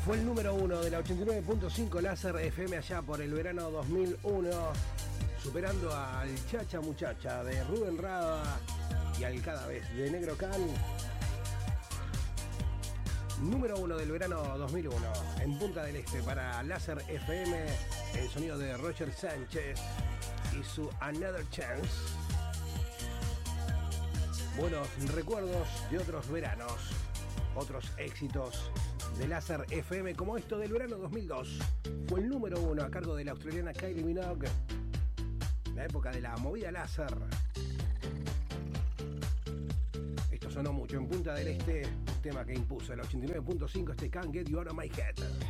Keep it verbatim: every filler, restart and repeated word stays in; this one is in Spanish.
Fue el número uno de la ochenta y nueve punto cinco Láser F M allá por el verano dos mil uno, superando al Chacha Muchacha de Rubén Rada y al Cada Vez de Negro Can. Número uno del verano dos mil uno en Punta del Este para Láser F M, el sonido de Roger Sánchez y su Another Chance. Buenos recuerdos de otros veranos, otros éxitos de Láser F M, como esto del verano dos mil dos. Fue el número uno a cargo de la australiana Kylie Minogue, la época de la movida láser. Esto sonó mucho en Punta del Este, tema que impuso el ochenta y nueve punto cinco, este Can't Get You Out of My Head.